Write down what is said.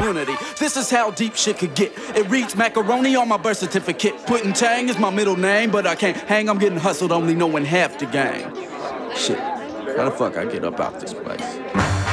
impunity. This is how deep shit could get. It reads macaroni on my birth certificate. Putin Tang is my middle name, but I can't hang. I'm getting hustled, only knowing half the game. Shit, how the fuck I get up out this place?